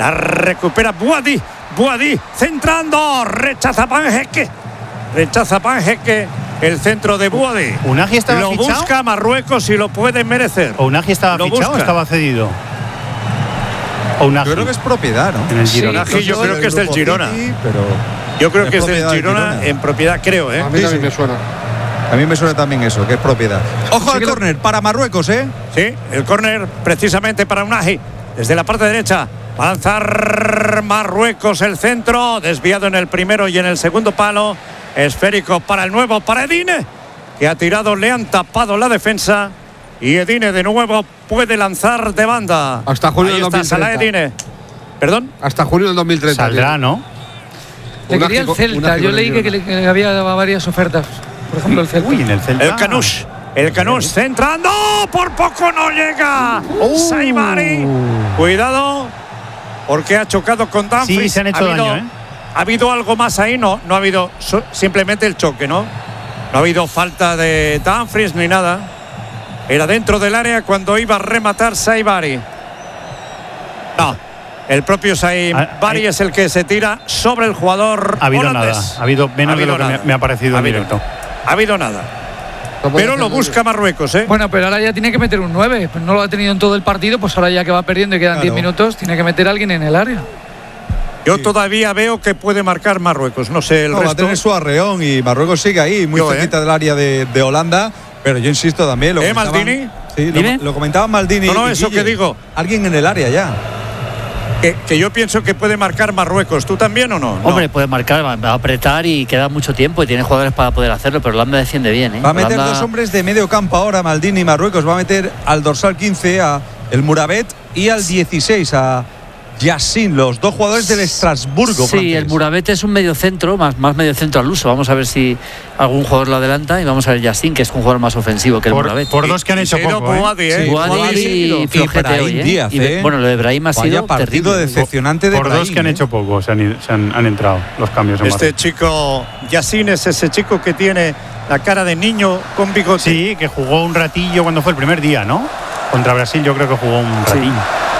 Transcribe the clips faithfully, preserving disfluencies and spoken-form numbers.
La recupera Buadi. Buadi centrando. Rechaza Panjeque. Rechaza Panjeque. El centro de Buadi. ¿Unagi estaba lo fichado? Lo busca Marruecos y lo puede merecer. ¿O Unagi estaba lo fichado busca. o estaba cedido? ¿O Unagi? Yo creo que es propiedad, ¿no? En el Girona. Sí, yo creo que es del Girona. City, pero yo creo es que es del propiedad del Girona, Girona. en propiedad, creo, ¿eh? A mí Sí, también sí. me suena. A mí me suena también eso, que es propiedad. Ojo al córner para Marruecos, ¿eh? Sí, el córner precisamente para Unagi. Desde la parte derecha. Va a lanzar Marruecos el centro. Desviado en el primero y en el segundo palo. Esférico para el nuevo, para Edine, que ha tirado, le han tapado la defensa. Y Edine de nuevo puede lanzar de banda. Hasta junio Ahí del está dos mil treinta. Salah Edine. ¿Perdón? Hasta junio del dos mil treinta. Saldrá, tío. ¿no? Le Una quería el gico- Celta. una Yo gico- leí que, que, que había varias ofertas. Por ejemplo, el Celta. Uy, en el Celta. El Canush. El Canush centrando. Por poco no llega. Uh. Saibari. Cuidado. Porque ha chocado con Dumfries. Sí, se han hecho ha habido, daño, ¿eh? ¿Ha habido algo más ahí? No, no ha habido. So, simplemente el choque, ¿no? No ha habido falta de Dumfries ni nada. Era dentro del área cuando iba a rematar Saibari. No. El propio Saibari Ah, es el que se tira sobre el jugador Ha habido holandés. nada. Ha habido menos Ha de lo habido que me, nada. me ha parecido Ha en habido- directo. Ha habido nada. No puede Pero hacer lo nada. busca Marruecos, ¿eh? Bueno, pero ahora ya tiene que meter un nueve. Pues no lo ha tenido en todo el partido, pues ahora ya que va perdiendo y quedan Claro. diez minutos, tiene que meter a alguien en el área. Yo todavía veo que puede marcar Marruecos. No sé el No, va a resto. tener su arreón y Marruecos sigue ahí, muy Yo, cerquita ¿eh? del área de, de Holanda. Pero yo insisto también. Lo ¿Eh, comentaban- Maldini? Sí, Dime. lo, lo comentaba Maldini. No, no, y eso Guille. que digo. Alguien en el área ya. Que, que yo pienso que puede marcar Marruecos. ¿Tú también o no? No. Hombre, puede marcar, va a apretar y queda mucho tiempo y tiene jugadores para poder hacerlo, pero Holanda defiende bien, ¿eh? Va a meter Holanda- dos hombres de medio campo ahora, Maldini, Marruecos. Va a meter al dorsal quince a el Murabet y al dieciséis a Yassin, los dos jugadores del Estrasburgo. Sí, francés. el Murabet es un medio centro, más, más medio centro al uso. Vamos a ver si algún jugador lo adelanta y vamos a ver Yassin, que es un jugador más ofensivo que el Por, Murabet. por dos que han hecho Se ha ido poco, ¿eh? Boadi, ¿eh? Sí, Boadi Boadi y flojete Ibrahim hoy, ¿eh? Díaz, Y, ¿eh? bueno, lo de Brahim ha Vaya sido partido terrible. decepcionante de Por dos Brahim, que han ¿eh? hecho poco se han, se han, han entrado los cambios en Este Marruecos. chico, Yassin, es ese chico que tiene la cara de niño con bigote. Sí, que jugó un ratillo cuando fue el primer día, ¿no? Contra Brasil yo creo que jugó un ratillo.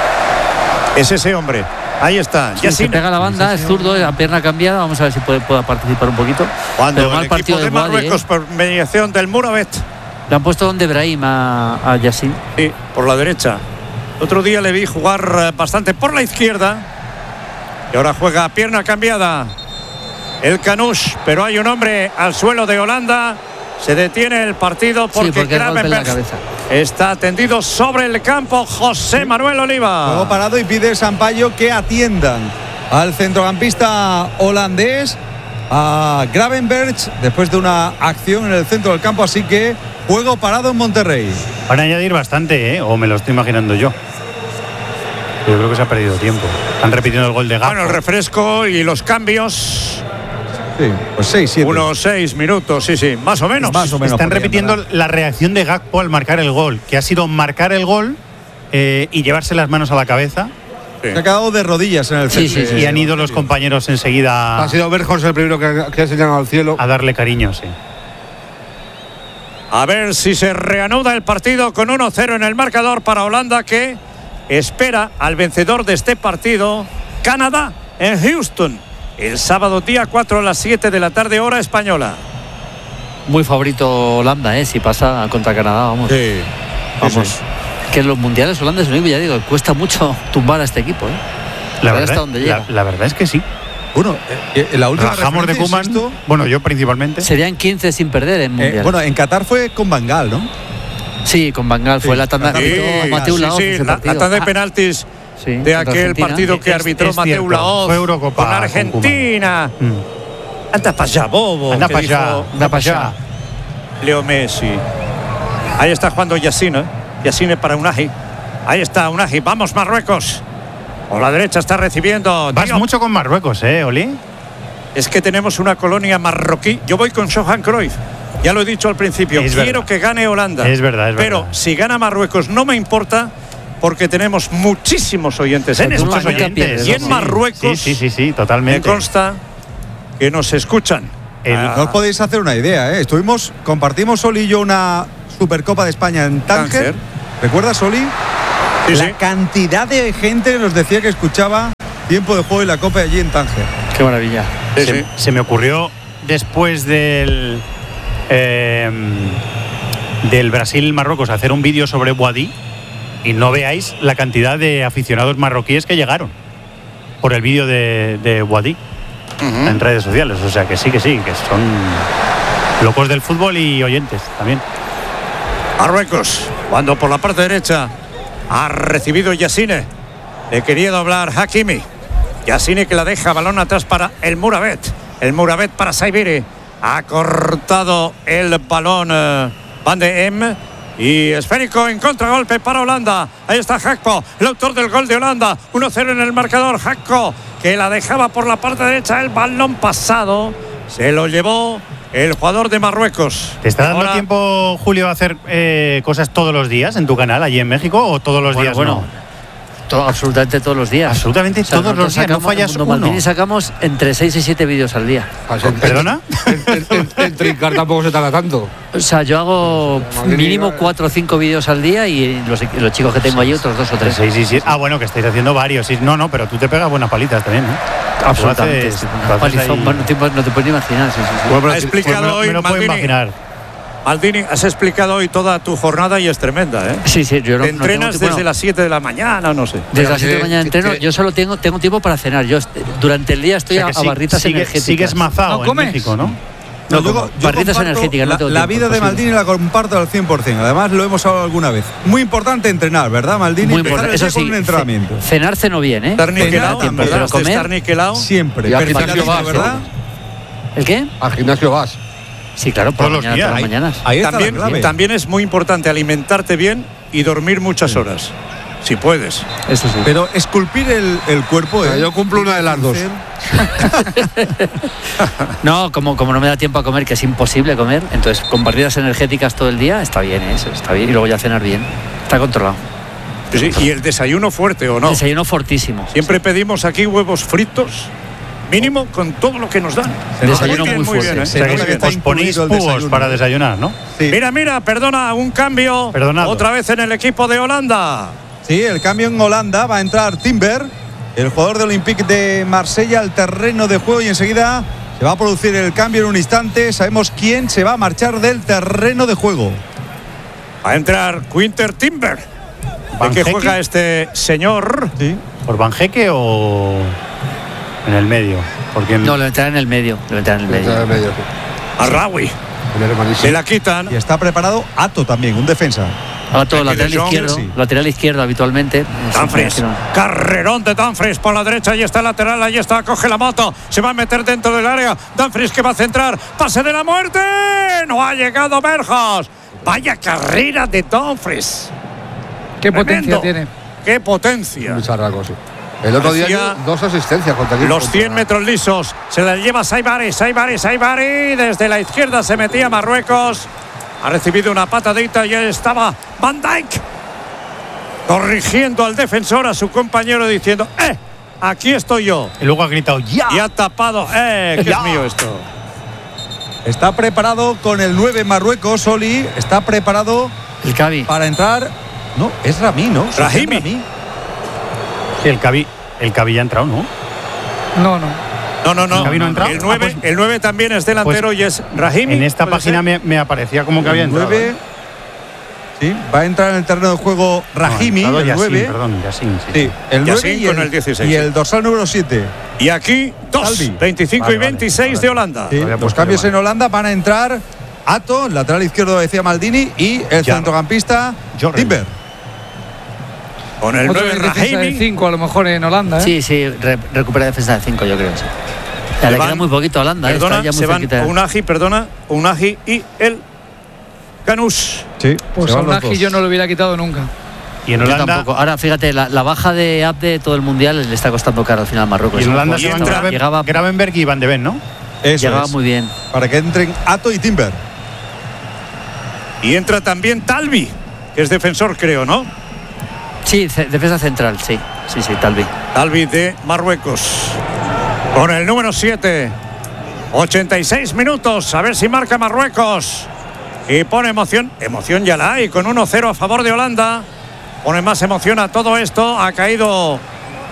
Es ese hombre. Ahí está. Sí, se Yassin. pega la banda, es zurdo, la pierna cambiada. Vamos a ver si puede, pueda participar un poquito. Cuando Pero el mal equipo partido de de Boadi, Marruecos ¿eh? por mediación del Murabet. Le han puesto donde Brahim a, a Yassin. Sí, por la derecha. Otro día le vi jugar eh, bastante por la izquierda. Y ahora juega pierna cambiada. El Canush, pero hay un hombre al suelo de Holanda. Se detiene el partido porque, Sí, porque el golpe en la Gravenberch cabeza. está tendido sobre el campo. José Manuel Oliva. Juego parado y pide Sampaio que atiendan al centrocampista holandés, a Gravenberch, después de una acción en el centro del campo. Así que juego parado en Monterrey. Van a añadir bastante, ¿eh? O me lo estoy imaginando yo. Yo creo que se ha perdido tiempo. Están repitiendo el gol de Gakpo. Bueno, el refresco y los cambios. Sí, pues seis, siete. Unos seis minutos, sí, sí, más o menos. Más o menos. Están podrían repitiendo dar. la reacción de Gakpo al marcar el gol, que ha sido marcar el gol eh, y llevarse las manos a la cabeza. Sí. Se ha quedado de rodillas en el Sí, centro. sí, sí. Y han ido los compañeros enseguida Ha sido Berjos el primero que, que ha señalado al cielo. a darle cariño, sí. A ver si se reanuda el partido con uno cero en el marcador para Holanda, que espera al vencedor de este partido, Canadá, en Houston, el sábado día cuatro a las siete de la tarde, hora española. Muy favorito Holanda, ¿eh? Si pasa contra Canadá, vamos. Sí. Vamos. Sí, Que en los mundiales holandeses, lo único, ya digo, cuesta mucho tumbar a este equipo, ¿eh? La A ver verdad, hasta dónde la, llega. la verdad es que sí. Bueno, eh, eh, la última Rajamos de referencia, Koeman, insisto, bueno, yo principalmente. Serían quince sin perder en eh, mundiales. bueno, en Qatar fue con Bangal, ¿no? Sí, con Bangal fue Sí, la tanda. Qatar. Arbitró Sí, Mateu sí, Laoz sí, ese la, la partido. tanda de Ah, penaltis sí, de contra aquel Argentina. partido que Es- arbitró es Mateu cierto, Laoz fue Eurocopa con con Argentina. Mm. Anda para allá, bobo. Anda que para allá, dijo anda para allá. Leo Messi. Ahí está jugando Yassin, ¿eh? Yassin para Unagi. Ahí está Unagi. Vamos, Marruecos. Por la derecha está recibiendo. Vas Diop. mucho con Marruecos, ¿eh, Oli? Es que tenemos una colonia marroquí. Yo voy con Johan Cruyff. Ya lo he dicho al principio. Es Quiero verdad. que gane Holanda. Es verdad, es Pero verdad. si gana Marruecos no me importa, porque tenemos muchísimos oyentes en Muchos España oyentes, y en sí. Marruecos. Sí, sí, sí, sí, Me totalmente. consta que nos escuchan. El- Ah, No os podéis hacer una idea, ¿eh? Estuvimos, compartimos Soli y yo una Supercopa de España en Tánger. Tánger. ¿Recuerdas, Soli? Sí, La sí. cantidad de gente que nos decía que escuchaba tiempo de juego y la copa allí en Tánger. Qué maravilla. Sí, se, sí. se me ocurrió después del eh, del Brasil-Marruecos hacer un vídeo sobre Boadí y no veáis la cantidad de aficionados marroquíes que llegaron por el vídeo de, de Boadí Ujú. en redes sociales. O sea que sí, que sí, que son locos del fútbol y oyentes también. Marruecos, cuando por la parte derecha ha recibido Yassine, le quería doblar Hakimi. Yassine que la deja, balón atrás para el Mouravet. El Mouravet para Saibiri. Ha cortado el balón eh, Van de Em. Y esférico en contragolpe para Holanda. Ahí está Gakpo, el autor del gol de Holanda. uno cero en el marcador. Gakpo, que la dejaba por la parte derecha. El balón pasado se lo llevó el jugador de Marruecos. ¿Te está dando Ahora, tiempo, Julio, a hacer eh, cosas todos los días en tu canal allí en México o todos los Bueno, días bueno, no? todo- absolutamente todos los días. Absolutamente todos nosotros los días, no sacamos- fallas en Mundo uno. Maldini sacamos entre seis y siete vídeos al día. ¿Perdona? En, en- en- en trincar tampoco se tarda tanto. O sea, yo hago Maldini, mínimo eh. cuatro o cinco vídeos al día y los, los chicos que tengo allí otros dos o tres. Seis y siete. Ah, bueno, que estáis haciendo varios. Sí, no, no, pero tú te pegas buenas palitas también, ¿eh? Absolutamente. Tú haces- sí, tú una haces palizón, ahí- bueno, no te, no te puedes ni imaginar. Sí, sí, sí. Bueno, pero ha si- explicado Pues me lo- hoy me lo puedo Maldini. imaginar. Maldini, has explicado hoy toda tu jornada y es tremenda, ¿eh? Sí, sí, yo no, Te no tengo entrenas tiempo, desde bueno, las siete de la mañana, no sé. desde las que- siete de la mañana que- entreno. que- Yo solo tengo, tengo tiempo para cenar. Yo est- durante el día estoy O sea, a, que a sí- barritas sigue- energéticas. Sigues mazado ¿No en comes? México, ¿no? No, yo- como yo barritas comparto energéticas, no la, tengo la tiempo, vida de imposible. Maldini la comparto al cien por cien. Además, lo hemos hablado alguna vez. Muy importante entrenar, ¿verdad, Maldini? Muy Empezar importante. el día Eso sí, con un entrenamiento. ce- cenar ceno bien, ¿eh? Estar niquelado, Cenar, ¿verdad? pero Usted comer- estar niquelado. Siempre. Y al Perfectamente, gimnasio vas, ¿verdad? ¿El qué? Al gimnasio vas. Sí, claro, por Todos la los mañana, días. todas las Ahí- mañanas. Ahí está También, la clave. también es muy importante alimentarte bien y dormir muchas horas. Si puedes. Eso sí. Pero esculpir el, el cuerpo. Mira, ¿eh? yo cumplo una de las dos. No, como, como no me da tiempo a comer, que es imposible comer, entonces con barritas energéticas todo el día está bien, ¿eh? Eso está bien. Y luego ya cenar bien. Está controlado. Sí, y el desayuno fuerte o no. Desayuno fortísimo. Siempre pedimos aquí huevos fritos, mínimo con todo lo que nos dan. Desayuno bien, muy muy fuerte. bien, ¿eh? O sea, nota que que está os ponéis incluido el púas desayuno. para desayunar, ¿no? Sí. Mira, mira, perdona, un cambio. Perdonado. Otra vez en el equipo de Holanda. Sí, el cambio en Holanda. Va a entrar Timber, el jugador de Olympique de Marsella, al terreno de juego y enseguida se va a producir el cambio en un instante. Sabemos quién se va a marchar del terreno de juego. Va a entrar Quinter Timber. ¿De ¿Van qué Hekke? juega este señor? Sí. ¿Por Banjeque o en el medio? Porque No, lo entrar en el medio. Lo entrar en el Está medio. en medio, sí. Arraui. El hermanísimo. Se la quitan. Y está preparado Ato también, un defensa. Ahora todo Aquí de lateral Jong, izquierdo. sí. Lateral izquierdo habitualmente. Danfries, Sí, carrerón de Danfries por la derecha, ahí está el lateral, ahí está, coge la moto, se va a meter dentro del área, Danfries que va a centrar, pase de la muerte, no ha llegado Berjos, vaya carrera de Danfries, Qué Tremendo. potencia tiene. qué potencia. Muy charraco, sí. El otro día Parecía dio dos asistencias contra aquí. Los contra- cien metros lisos se la lleva Saibari, Saibari, Saibari, desde la izquierda se metía Marruecos, ha recibido una patadita y ahí estaba Van Dijk corrigiendo al defensor, a su compañero diciendo, eh, aquí estoy yo. y luego ha gritado ¡ya! Y ha tapado. ¡Eh! ¿Qué Ya. es mío esto? Está preparado con el nueve Marruecos, Oli. Está preparado El Cavi. para entrar. No, es Rami, ¿no? Rahimi. Rami. Sí, el Cavi, el Cavi ya ha entrado, ¿no? No, no. No, no, no. ¿Gavi no ha entrado? El nueve, Ah, pues- el nueve también es delantero Pues y es Rahimi. En esta ¿puede página ser? me, me aparecía como que había El entrado. nueve. ¿eh? Sí, va a entrar en el terreno de juego No, ha Rahimi, entrado el Yassin, nueve. Perdón, Yassin, sí. Sí, el Yassin nueve y con el, el dieciséis, y sí. el dorsal número siete. Y aquí dos, Salvi. veinticinco Vale, y vale, veintiséis vale. de Holanda. Sí, Lo había los puesto cambios yo en mal. Holanda van a entrar Ato, lateral izquierdo decía Maldini, y el Ya. centrocampista Jorrel. Timber. Con el Otro nueve de defensa de Rahimi. cinco a lo mejor en Holanda, ¿eh? Sí, sí, re- recupera defensa de cinco, yo creo. Sí. Ya Se le queda van- muy poquito a Holanda. ¿eh? Perdona, Está ya muy se van cerquita. Unagi, perdona, Unagi y el Canús. Sí, Pues se a van los Unagi dos. yo no lo hubiera quitado nunca. Y en Yo Holanda, tampoco. Ahora, fíjate, la, la baja de Abde de todo el mundial le está costando caro al final a Marruecos. y en Holanda Y se van entra- Graven- llegaba, Gravenberg y Van de Ven, ¿no? Eso llegaba es, muy bien. para que entren Ato y Timber. Y entra también Talvi, que es defensor, creo, ¿no? Sí, ce- defensa central, sí. Sí, sí, Talvi. Talvi de Marruecos. Con el número siete. ochenta y seis minutos. A ver si marca Marruecos. Y pone emoción. Emoción ya la hay. Con uno cero a favor de Holanda. Pone más emoción a todo esto. Ha caído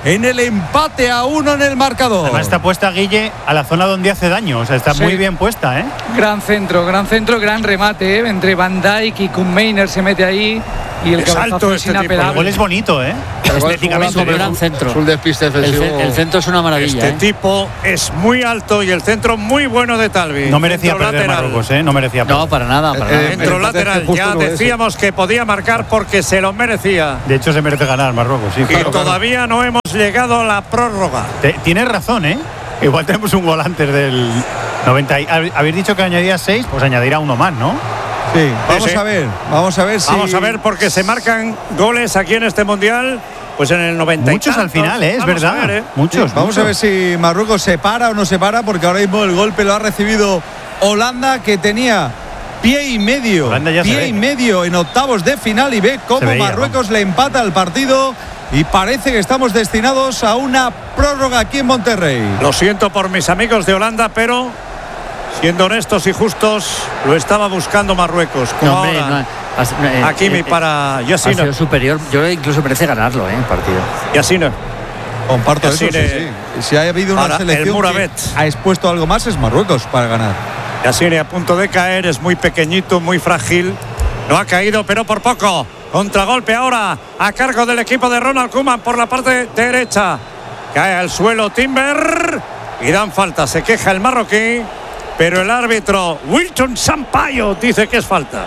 en el empate a uno en el marcador. Además está puesta, Guille, a la zona donde hace daño. O sea, está Sí. muy bien puesta, ¿eh? Gran centro, gran centro, gran remate, ¿eh? Entre Van Dijk y Koeman se mete ahí y el Es cabezazo alto es este tipo. El inapelable. gol es bonito, ¿eh? Estéticamente. Es un gran centro. Es un despiste El, defensivo. ce- el centro es una maravilla. Este ¿eh? tipo es muy alto y el centro muy bueno de Talvi. No merecía Centro perder lateral. Marruecos, ¿eh? No merecía perder. No, para nada, para Eh, nada. eh, Centro El empate lateral, es que justo ya no es. decíamos que podía marcar porque se lo merecía. De hecho, se merece ganar Marruecos, sí. Y claro, claro. todavía no hemos llegado a la prórroga. Te- Tienes razón, ¿eh? Igual tenemos un gol antes del noventa. y- hab- Habéis dicho que añadía seis, pues añadirá uno más, ¿no? Sí, vamos sí. a ver, vamos a ver si. Vamos a ver porque se marcan goles aquí en este mundial, pues en el noventa. y Muchos al tantos. final, ¿eh? Es Vamos verdad. a ver, ¿eh? Muchos. Sí, vamos a ver muchos. si Marruecos se para o no se para, porque ahora mismo el golpe lo ha recibido Holanda, que tenía pie y medio, Holanda ya se pie ve. y medio en octavos de final, y ve Se cómo veía, Marruecos le empata el partido y parece que estamos destinados a una prórroga aquí en Monterrey. Lo siento por mis amigos de Holanda, pero siendo honestos y justos, lo estaba buscando Marruecos. Como No, hombre, ahora. no, has- eh, Hakimi eh, para Ha Yassine. sido superior. Yo creo que incluso merece ganarlo, ¿eh? El partido. Yassine. Comparto Así eso, sí, de- sí. Si ha habido una Ahora, el selección que Muravet. ha expuesto algo más, es Marruecos para ganar. Yassine a punto de caer, es muy pequeñito, muy frágil. No ha caído, pero por poco. Contragolpe ahora a cargo del equipo de Ronald Koeman por la parte derecha. Cae al suelo Timber y dan falta. Se queja el marroquí, pero el árbitro Wilton Sampaio dice que es falta.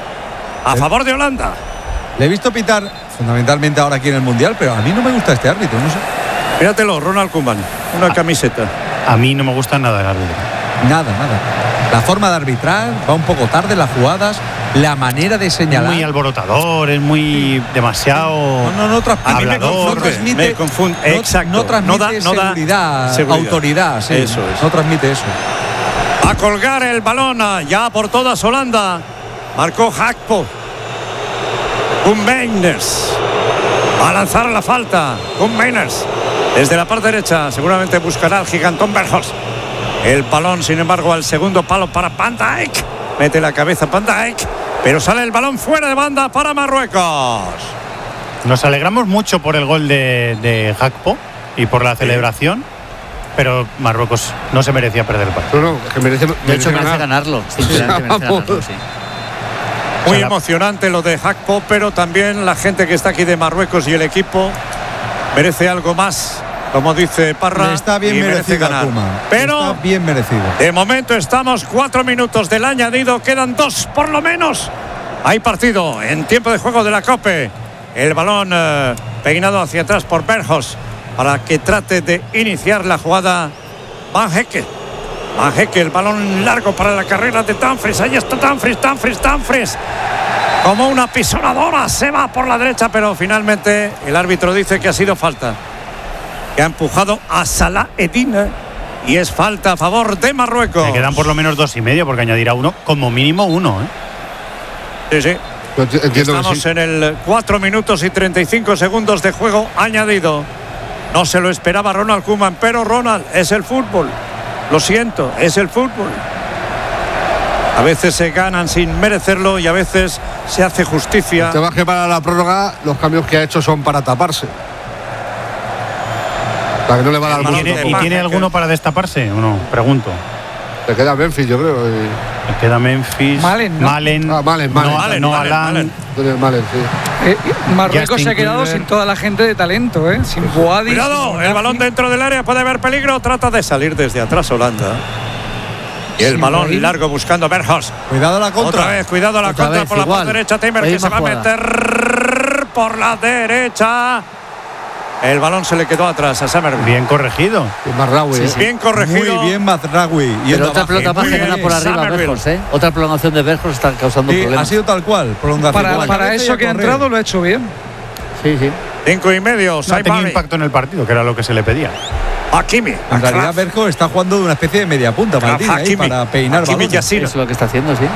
A favor de Holanda. Le he visto pitar fundamentalmente ahora aquí en el Mundial, pero a mí no me gusta este árbitro, no sé. Míratelo, Ronald Koeman. Una camiseta. A mí no me gusta nada el árbitro. Nada, nada. La forma de arbitrar, va un poco tarde las jugadas, la manera de Es señalar. muy alborotador, es muy demasiado. No, no, no transmite, A mí me hablador, no confunde, transmite, me confunde. no- Exacto. no transmite No da- no da seguridad, seguridad. autoridad, sí. Eso es. No transmite eso. A colgar el balón ah, ya por todas Holanda. Marcó Hakpo. Koeman-Meiners. A lanzar la falta. Koeman-Meiners. Desde la parte derecha seguramente buscará al gigantón Bergos. El balón, sin embargo, al segundo palo para Van Dijk. Mete la cabeza Van Dijk. Pero sale el balón fuera de banda para Marruecos. Nos alegramos mucho por el gol de, de Hakpo y por la celebración, pero Marruecos no se merecía perder el partido. No, no, que merece, De merece hecho, merece ganar. ganarlo. Sinceramente, merece Vamos. ganarlo, sí. Muy O sea, la- emocionante lo de Hakpo, pero también la gente que está aquí de Marruecos y el equipo merece algo más, como dice Parra. Le está bien y merece merecido a ganar. Koeman. Pero Está bien merecido. de momento estamos cuatro minutos del añadido, quedan dos por lo menos. Hay partido en tiempo de juego de la COPE. El balón eh, peinado hacia atrás por Bergos para que trate de iniciar la jugada Van Hecke. Van Hecke, el balón largo para la carrera de Dumfries. Ahí está Dumfries, Dumfries, Dumfries. Como una pisonadora se va por la derecha, pero finalmente el árbitro dice que ha sido falta. Que ha empujado a Salah Eddin y es falta a favor de Marruecos. Le quedan por lo menos dos y medio porque añadirá uno, como mínimo uno, ¿eh? Sí, sí. Yo ent- entiendo que Estamos sí. en el cuatro minutos y treinta y cinco segundos de juego añadido. No se lo esperaba Ronald Koeman, pero Ronald, es el fútbol. Lo siento, es el fútbol. A veces se ganan sin merecerlo y a veces se hace justicia. El tema es que para la prórroga los cambios que ha hecho son para taparse. Para que no le va a dar El ¿Y balón gusto. de tiene, y Van tiene Hecke. alguno para destaparse o no? Pregunto. Le queda Memphis, yo creo. y- Le queda Memphis, Malen, ¿no? Malen, Ah, Malen, Malen. no, Malen, no Malen, Alan. Malen. Antonio Malen, sí. Eh, Marruecos Justin se ha quedado Kluivert. sin toda la gente de talento, ¿eh? Sin Boadi. Cuidado, sin el balón Munafi. dentro del área, puede haber peligro. Trata de salir desde atrás Holanda. Y el Sin balón Brahim. largo buscando Bergos. Cuidado la contra. Otra vez, cuidado la Otra contra vez, por la igual. parte derecha. Timber La que se misma va a jugada. meter por la derecha. El balón se le quedó atrás a Summerville. Bien corregido. Y Marraoui, Sí, ¿eh? sí. Bien corregido. Muy bien Mazraoui. Pero yendo otra abajo. pelota más muy que bien, gana por arriba Summerville. Bergos, ¿eh? Otra prolongación de Bergos está causando Sí, ha problemas. sido tal cual. Prolongación. Para, Con la para cabeza y eso a que ha correr. entrado lo ha hecho bien. Sí, sí. Cinco y medio. No ha tenido Saibari. impacto en el partido, que era lo que se le pedía. Hakimi. En realidad, Berjo está jugando de una especie de media punta, Maldini, ahí, Hakimi. para peinar Hakimi balones. Yassine. Eso es lo que está haciendo, sí.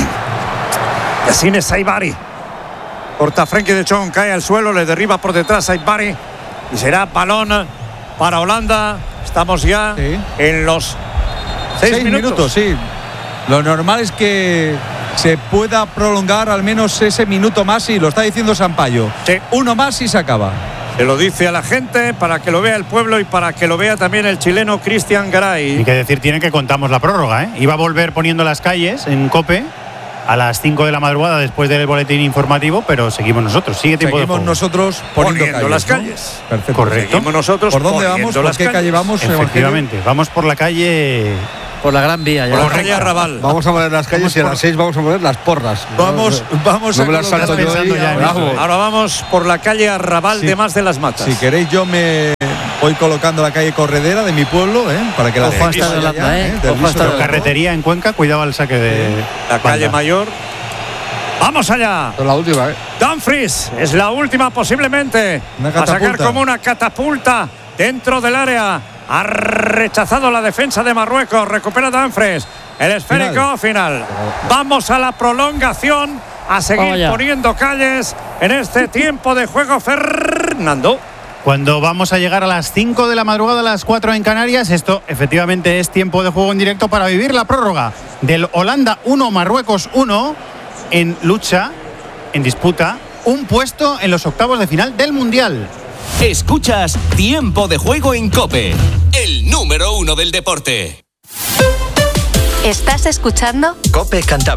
Yassine Saibari. Corta Frenkie de Jong, cae al suelo, le derriba por detrás Saibari. Y será balón para Holanda. Estamos ya Sí. en los seis, Seis minutos. sí. Lo normal es que se pueda prolongar al menos ese minuto más, y lo está diciendo Sampaio. Sí. Uno más y se acaba. Se lo dice a la gente para que lo vea el pueblo y para que lo vea también el chileno Cristian Garay. Hay que decir, tiene que contamos la prórroga, ¿eh? Iba a volver poniendo las calles en COPE a las cinco de la madrugada después del boletín informativo, pero seguimos nosotros. Sigue tiempo Seguimos de juego. nosotros poniendo, Poniendo calles, las ¿no? calles. Perfecto. Correcto. Seguimos nosotros ¿Por dónde poniendo vamos? ¿Por las qué calle calles. vamos, Evangelio? Efectivamente, vamos por la calle. Por la Gran Vía. ya. Por la calle Arrabal. Vamos a poner las calles y a las seis vamos a poner las porras. Vamos, vamos No a me las colocar- salto yo pensando ahí, ya en bravo. eso, Ahora vamos por la calle Arrabal Sí. de Más de las Matas. Si queréis, yo me voy colocando la calle Corredera de mi pueblo, ¿eh? Para que la Ojo gente hasta vaya Yolanda, ya, ¿eh? Del Ojo viso hasta de Yolanda. Ojo. Carretería en Cuenca, cuidado al saque de. La calle banda. Mayor. ¡Vamos allá! Es la última, ¿eh? Dumfries es la última posiblemente. Una A sacar catapulta. como una catapulta dentro del área. Ha rechazado la defensa de Marruecos. Recupera Dumfries. El esférico final. Vamos a la prolongación. A seguir Vamos allá. poniendo calles en este tiempo de juego, Fernando. Cuando vamos a llegar a las cinco de la madrugada, a las cuatro en Canarias, esto efectivamente es tiempo de juego en directo para vivir la prórroga del Holanda uno, Marruecos uno, en lucha, en disputa, un puesto en los octavos de final del Mundial. Escuchas Tiempo de Juego en COPE, el número uno del deporte. ¿Estás escuchando? COPE Cantabria.